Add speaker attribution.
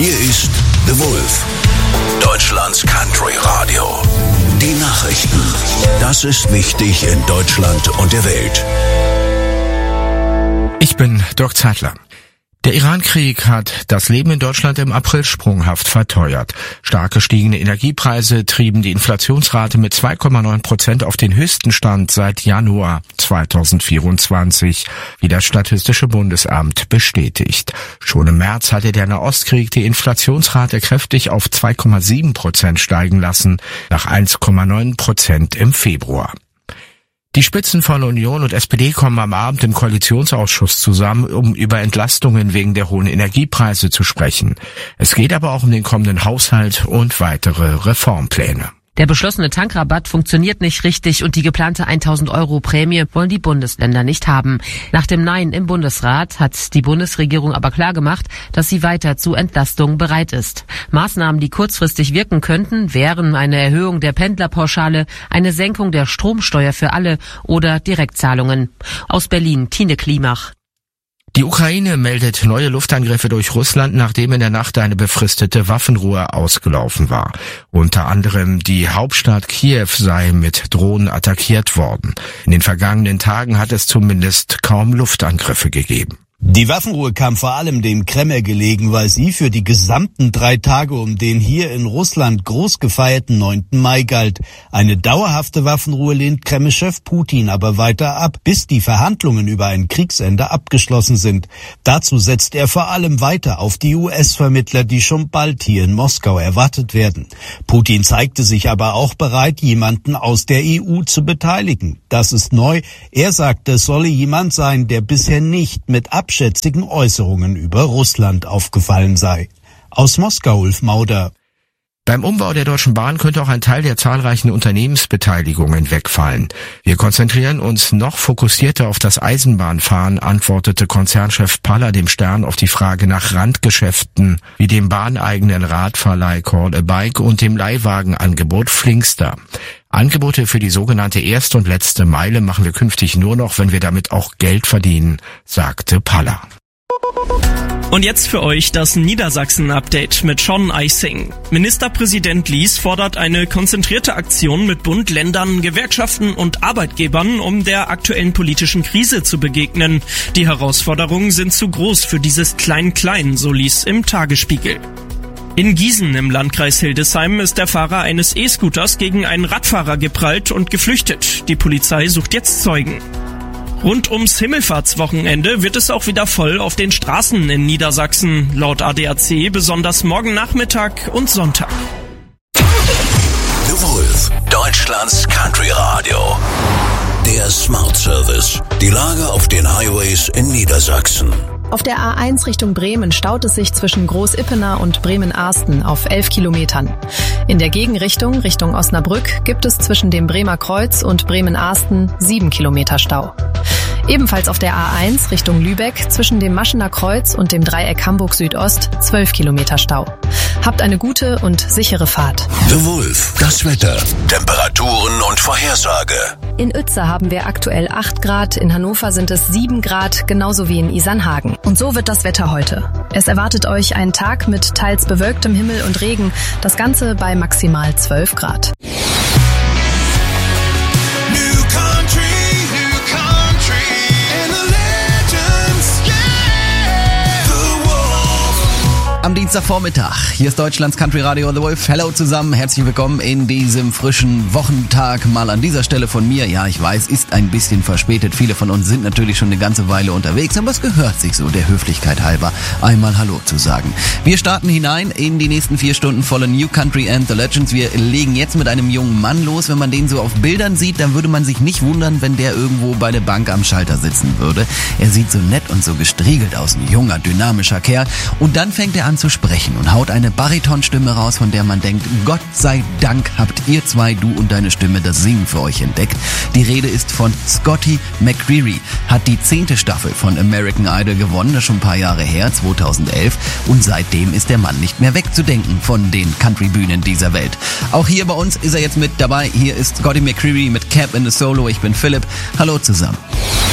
Speaker 1: Hier ist The Wolf, Deutschlands Country Radio. Die Nachrichten. Das ist wichtig in Deutschland und der Welt.
Speaker 2: Ich bin Dirk Zeitler. Der Iran-Krieg hat das Leben in Deutschland im April sprunghaft verteuert. Stark gestiegene Energiepreise trieben die Inflationsrate mit 2,9% auf den höchsten Stand seit Januar 2024, wie das Statistische Bundesamt bestätigt. Schon im März hatte der Nahostkrieg die Inflationsrate kräftig auf 2,7% steigen lassen, nach 1,9% im Februar. Die Spitzen von Union und SPD kommen am Abend im Koalitionsausschuss zusammen, um über Entlastungen wegen der hohen Energiepreise zu sprechen. Es geht aber auch um den kommenden Haushalt und weitere Reformpläne.
Speaker 3: Der beschlossene Tankrabatt funktioniert nicht richtig und die geplante 1.000 € Prämie wollen die Bundesländer nicht haben. Nach dem Nein im Bundesrat hat die Bundesregierung aber klargemacht, dass sie weiter zu Entlastungen bereit ist. Maßnahmen, die kurzfristig wirken könnten, wären eine Erhöhung der Pendlerpauschale, eine Senkung der Stromsteuer für alle oder Direktzahlungen. Aus Berlin, Tine Klimach.
Speaker 2: Die Ukraine meldet neue Luftangriffe durch Russland, nachdem in der Nacht eine befristete Waffenruhe ausgelaufen war. Unter anderem die Hauptstadt Kiew sei mit Drohnen attackiert worden. In den vergangenen Tagen hat es zumindest kaum Luftangriffe gegeben.
Speaker 4: Die Waffenruhe kam vor allem dem Kreml gelegen, weil sie für die gesamten 3 Tage um den hier in Russland groß gefeierten 9. Mai galt. Eine dauerhafte Waffenruhe lehnt Kreml-Chef Putin aber weiter ab, bis die Verhandlungen über ein Kriegsende abgeschlossen sind. Dazu setzt er vor allem weiter auf die US-Vermittler, die schon bald hier in Moskau erwartet werden. Putin zeigte sich aber auch bereit, jemanden aus der EU zu beteiligen. Das ist neu. Er sagte, es solle jemand sein, der bisher nicht mit abschätzigen Äußerungen über Russland aufgefallen sei. Aus Moskau, Ulf Mauder.
Speaker 2: Beim Umbau der Deutschen Bahn könnte auch ein Teil der zahlreichen Unternehmensbeteiligungen wegfallen. Wir konzentrieren uns noch fokussierter auf das Eisenbahnfahren, antwortete Konzernchef Paller dem Stern auf die Frage nach Randgeschäften wie dem bahneigenen Radverleih Call a Bike und dem Leihwagenangebot Flinkster. Angebote für die sogenannte erste und letzte Meile machen wir künftig nur noch, wenn wir damit auch Geld verdienen, sagte Paller.
Speaker 5: Und jetzt für euch das Niedersachsen-Update mit Sean Eising. Ministerpräsident Lies fordert eine konzentrierte Aktion mit Bund, Ländern, Gewerkschaften und Arbeitgebern, um der aktuellen politischen Krise zu begegnen. Die Herausforderungen sind zu groß für dieses Klein-Klein, so Lies im Tagesspiegel. In Gießen im Landkreis Hildesheim ist der Fahrer eines E-Scooters gegen einen Radfahrer geprallt und geflüchtet. Die Polizei sucht jetzt Zeugen. Rund ums Himmelfahrtswochenende wird es auch wieder voll auf den Straßen in Niedersachsen. Laut ADAC besonders morgen Nachmittag und Sonntag.
Speaker 1: The Wolf, Deutschlands Country Radio. Der Smart Service. Die Lage auf den Highways in Niedersachsen.
Speaker 6: Auf der A1 Richtung Bremen staut es sich zwischen Groß-Ippener und Bremen-Arsten auf 11 Kilometern. In der Gegenrichtung, Richtung Osnabrück, gibt es zwischen dem Bremer Kreuz und Bremen-Arsten 7 Kilometer Stau. Ebenfalls auf der A1 Richtung Lübeck zwischen dem Maschener Kreuz und dem Dreieck Hamburg Südost 12 Kilometer Stau. Habt eine gute und sichere Fahrt.
Speaker 1: The Wolf, das Wetter, Temperaturen und Vorhersage.
Speaker 6: In Uetze haben wir aktuell 8 Grad, in Hannover sind es 7 Grad, genauso wie in Isernhagen. Und so wird das Wetter heute. Es erwartet euch ein Tag mit teils bewölktem Himmel und Regen, das Ganze bei maximal 12 Grad.
Speaker 7: Am Dienstagvormittag. Hier ist Deutschlands Country Radio The Wolf. Hello zusammen, herzlich willkommen in diesem frischen Wochentag. Mal an dieser Stelle von mir. Ja, ich weiß, ist ein bisschen verspätet. Viele von uns sind natürlich schon eine ganze Weile unterwegs, aber es gehört sich so, der Höflichkeit halber, einmal Hallo zu sagen. Wir starten hinein in die nächsten 4 Stunden voller New Country and the Legends. Wir legen jetzt mit einem jungen Mann los. Wenn man den so auf Bildern sieht, dann würde man sich nicht wundern, wenn der irgendwo bei der Bank am Schalter sitzen würde. Er sieht so nett und so gestriegelt aus, ein junger, dynamischer Kerl. Und dann fängt er an zu sprechen und haut eine Baritonstimme raus, von der man denkt, Gott sei Dank habt ihr zwei, du und deine Stimme, das Singen für euch entdeckt. Die Rede ist von Scotty McCreery, hat die 10. Staffel von American Idol gewonnen, das ist schon ein paar Jahre her, 2011, und seitdem ist der Mann nicht mehr wegzudenken von den Country-Bühnen dieser Welt. Auch hier bei uns ist er jetzt mit dabei. Hier ist Scotty McCreery mit Cap in the Solo. Ich bin Philipp. Hallo zusammen.